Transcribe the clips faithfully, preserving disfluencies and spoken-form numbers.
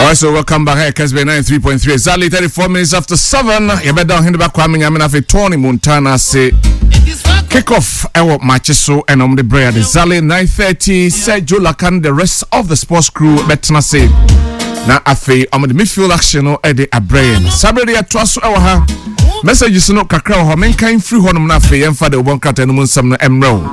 Alright, so welcome back here, Kesbe ninety-three point three. Exactly thirty-four minutes after seven. You better down here back Kwame Nyamina for Tony Montana say kick off our matches so and on the bread. Zali nine thirty. Sergio Lacan, the rest of the sports crew better say. Na afi on the midfield action no Eddie Abraham. Sabrina Twaso our ha. Messages no kakra ho men kan free honum na afi yemfa de obon kata no nsam no emro.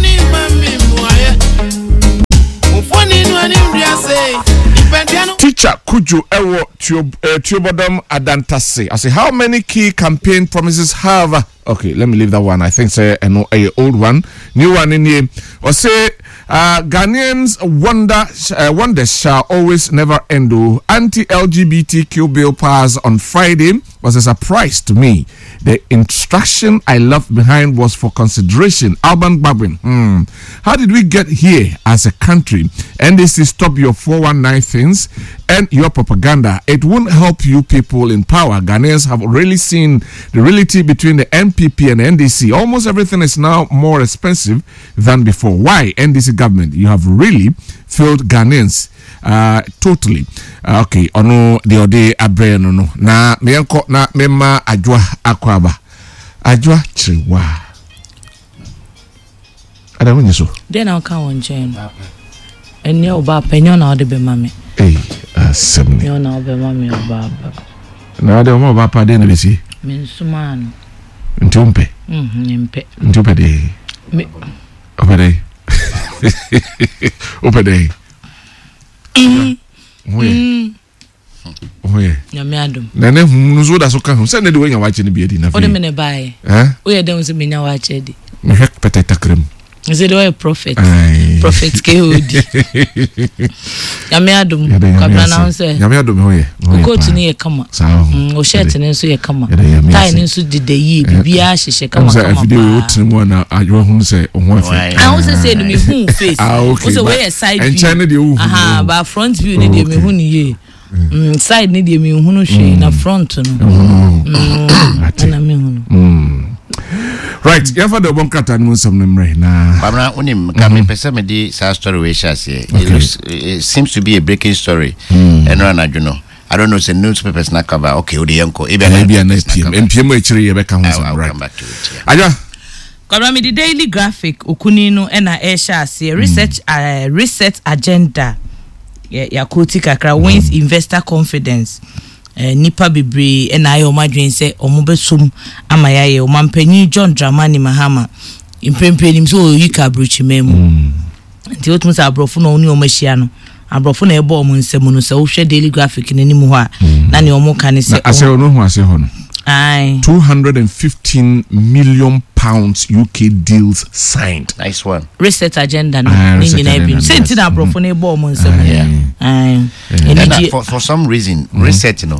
Teacher Kuju Ewo Tuobodom Adantase. I say, how many key campaign promises have? Okay, let me leave that one. I think say an a old one, new one in here. Or say, uh, Ghanaians wonder uh, wonders shall always never end. Anti-L G B T Q bill passed on Friday was a surprise to me. The instruction I left behind was for consideration. Alban Babin, hmm. How did we get here as a country? N D C, stop your four one nine things and your propaganda. It won't help you people in power. Ghanaians have really seen the reality between the N P P and the N D C. Almost everything is now more expensive than before. Why, N D C government? You have really failed Ghanaians. Uh, totally. Uh, okay, ono the ode abre no no. Na me enko na mema adwa akwaba. Adwa chiwa. Ada wonye so. Den na ka won chen. Eni oba penyo na ode be mame. Eh, asemni. Yo na obe mame oba ba. Na ade oba ba pa de na be si. Me nsumano. Ntumpe. Mhm, mpe. Ntumpe de. Me Opede. Opede. Mm. Oye. Oye. Nyame adom. Na ne hunu zo da so ka hu. Se ne de wanya wache ne bi di na fi. Ode me ne bae. Eh? Oye dem so menya wache di. Me hek petata krem. Is it a prophet? Aye. Prophet K O D. Nyame adom. Kabla na onse. Nyame adom oye. Coach ni ye kama. Mm, o shirt ni nso ye kama. Tai ni nso de de yi bibia hyehyɛ kama kama. Onse video wo tinu na adwo hu se ohun afi. Ah, onse say no me hu face. Onse we ye side view. Encha ne de hu. Aha, ba front view ni de me hu ni ye. Mm, side ni de me hu no hwe na front no. Mm. Na me hu no. Mm. Right, you have the one cat and some memory now. Bamra unim kami pesa me di sa story we share say. It seems to be a breaking story. And run I don't know. I don't know say newspapers na cover. Okay, odi yanko. Maybe an M P M. M P M we chiri yebe kan I'll right. come back to it. Yeah. Aja. Kwabra me the Daily Graphic okuninu e na e share say research uh, research agenda. Yeah, ya koti kakra wins investor confidence. Uh, nipa bebre e na ayo madwen se omobesom amayaye o mampanyi John Dramani Mahama impempenim so yika brochi memu nti otum sa abrofo no oni omahia no abrofo na ebo omo nsem no se wo hwe Daily Graphic nanim ho a na ne omo ka ne se ase no ho ase ho no ai two hundred fifteen million pounds U K deals signed. Nice one. Research agenda no ni na bi senti na abrofo na ebo omo nsem ai ai for for some reason research no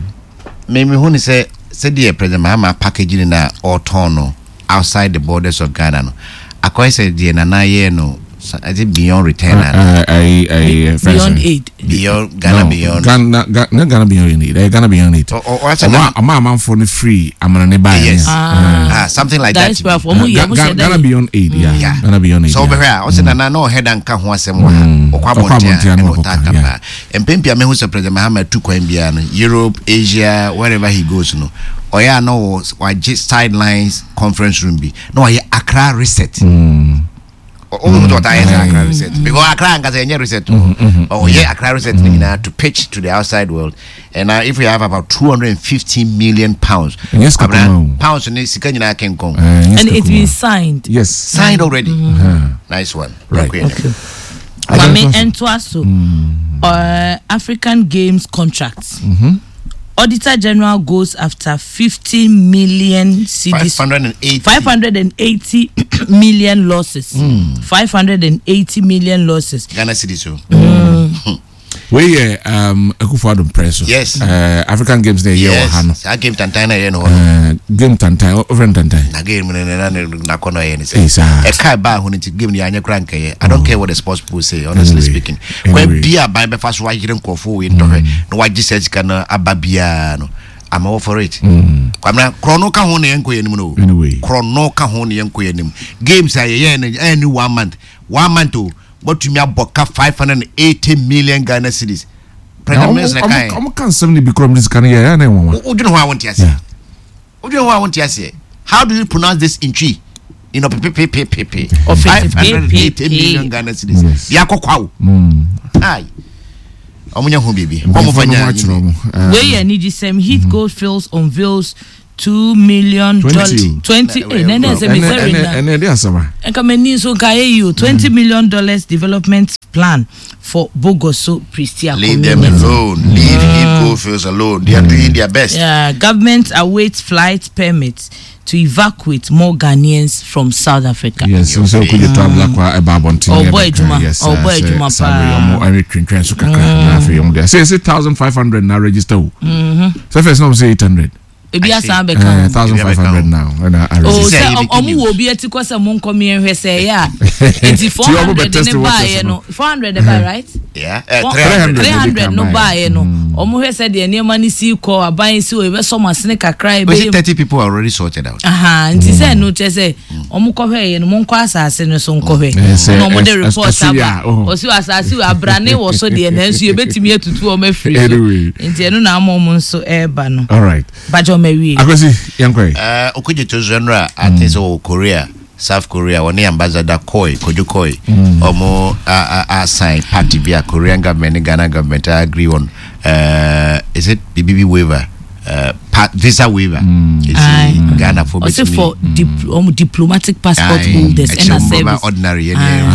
me me hu ni say say the president Mahama packaging na or turn outside the borders of Ghana no akwai say the na na ye no I think beyond return uh, I I uh, beyond aid beyond Ghana no, beyond Ghana Ghana Ghana beyond aid Ghana beyond aid or what's a man man for the free amana ne buy yes ah, ah something like that that uh, Ghana beyond aid yeah, yeah. Ghana beyond aid so be here o say na na no head and ka ho asem wa okwa bontia no takapa empempia me hu say president Mahama tu kwan bia no Europe Asia wherever he goes no oya no wa sidelines conference room bi no oya Accra reset mm. Oh, mm. what I mm. Accra reset because Accra and Kazanya reset. Mm-hmm. Oh yeah, Accra reset mm. to pitch to the outside world. And uh, if we have about two hundred fifty million pounds, yes, pounds in this, can come. And it's been signed. Yes, signed already. Mm-hmm. Uh-huh. Nice one. Right. Okay. okay. Mami Entwaso, mm. uh, African Games contracts. Mm-hmm. Auditor General goes after fifty million C Ds, five hundred eighty five hundred eighty million losses. Mm. five hundred eighty million losses. Ghana cedis. Mm. We um Akufo-Addo press. Yes. Uh, African Games there year yes. Hano. I game Tantana here no. Uh, game Tantana over Tantana. Na game na na na kono here ni say. E kai ba ho ni game ni anya krank here. I don't care what the sports people say honestly anyway, speaking. When bia ba be fast wa yire nkofo we ndo he. No wa gisearch kana ababia no. I'm all for it. Mm. Kwamna chrono ka ho ne enko yenim no. Anyway. Chrono ka ho ne enko yenim. Games aye ye any one month. One month to what to me aboka five hundred eighty million Ghana cedis. President Mills na kai. I'm can seventy be from this can ya na one. Who do know who I want to say? Who do know who I want to say? How do you pronounce this in tree? You know, p p p p p. Of five hundred eighty million Ghana cedis. Ya kokwa. Mm. Ai. Omunya hu bibi. Omo fanya. Where you need the same Heath Goldfields unveils two million dollars. Twenty. And then there's a misery. And then there's some. And come in so you twenty million dollars development plan for Bogoso Pristia. Leave them alone. Leave Heath Goldfields alone. They are doing their best. Yeah, government awaits flight permits to evacuate more Ghanaians from South Africa. Yes, so so could you travel like a babonti? Oh boy, Juma. Oh boy, Juma. Pa. I read train train so kakra. Say say thousand five hundred now register. Mhm. So first no say eight hundred. Ebi asa be kan thousand five hundred now. Oh, say omu wo bi eti kwasa mon come here hwe say ya. Eti four hundred ne buy no. four hundred ne buy, right? Yeah. three hundred no buy no. Omu hwe say de niam ani si ko aban si o be so masene kakra e be. thirty people are already sorted out. Aha, nti say no che say omu ko hwe ye no mon ko asase no so nko hwe. No mo de report aba. O si asase we abrane wo so de na nso ye betimi atutu o mafiri. Nti eno na amom nso e ba no. All right. Akwesi yankwe uh okuje to genre at so Korea, South Korea, one ambassador Koi Kojo Koi omo a a sign party via Korean government, Ghana government agree on uh is it B B B waiver, uh visa waiver. Is Ghana for also for dip, um, diplomatic passport aye, holders and a service ordinary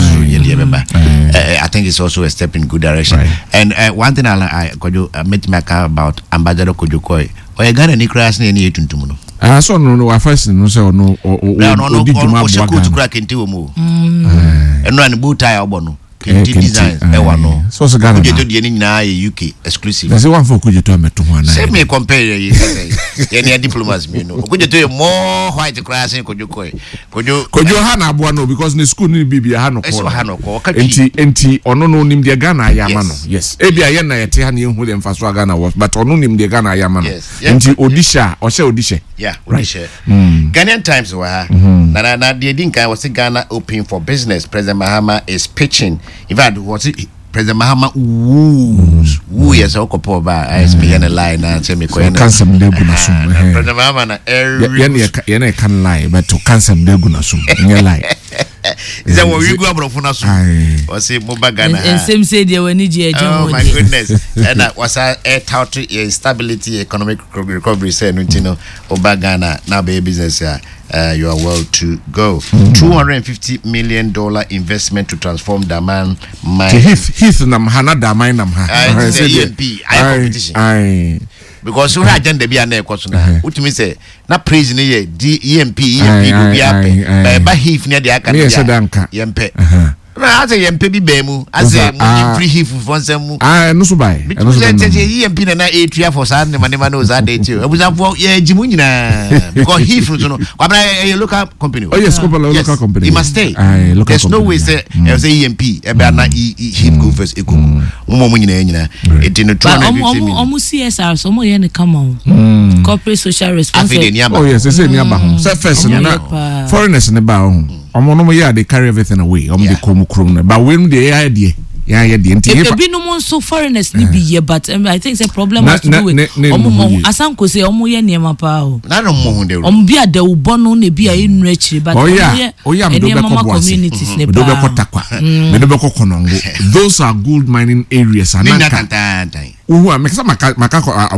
I think it's also a step in good direction. Right. And uh, one thing I I Kojo I met my car about ambassador Kojo Koi. Or you Ghana ni crash ni any tuntum no. Ah so no no first no say no o o o di juma bwa Ghana. No crack enti o mu. Eno an boot tie obo no. Kenti designs e wa no. So so Ghana. Kujeto die ni nyina U K exclusive. Say one for kujeto ameto ho na. Say me compare you say. Any diplomats me no. Kujeto more white crash in Kojo Koi. Kojo Kojo ha na abo no because the school ni bibia ha no ko. Eso ha no ko. Enti enti ono no nim de Ghana ayama no. Yes. Ebi aye na yete ha na ehu de mfa so Ghana was but ono nim de Ghana ayama no. Enti odisha o se odisha. Yeah, odisha. Ghanaian Times wa ha. Na na de din kan was Ghana open for business. President Mahama is pitching. In fact, was it President Mahama woo woo yes o kopo ba as me na lie na say me ko na cancer de guna sum. President Mahama na every ye na can lie but to cancer de guna sum. Nye lie. Is that what we go abroad for us? Or say Moba Ghana. And same say they were need you. Oh my goodness. And that was a tout stability economic recovery say no tino Oba Ghana now be business here. Uh, you are well to go. Mm-hmm. two hundred fifty million dollars investment to transform Daman mine. Heath, Heath nam hana Daman nam ha. I say E M P, I competition. Aye. Because you had agenda be an air question. What you mean say? Na praise ni ye D E M P, E M P do be happy. But Heath near the academy. Yes, Danka. E M P. Na ase yempe bi bemu ase mu free hif fonsam ah no so bai no so bai yempe na etua for sa ne mane mane o za dey too abusafo ye jimu nyina because hif so no kwabra a local company. Oh yes, local local company. You must stay. Aye, local there's no way say e say E M P e be na hif go first e go mo mo nyina nyina e tin two hundred fifty million. Omo C S R so mo ye ne come on corporate social responsibility. Oh yes, say ni aba ho say first na foreigners ne ba ho omo no mo ya they carry everything away omo dey come krom na but when they idea yeah yeah the entire ebi no mo so foreigners ni be here but um, I think the problem has to do with omo mo asanko say omo ye niema pa o na no mo hu de omo bi ade ubo no na bi ayi nu akiri but omo ye oya me do be ko communities ne pa do be ko takwa me do be ko konongo those are gold mining areas anaka uhu amekasa maka maka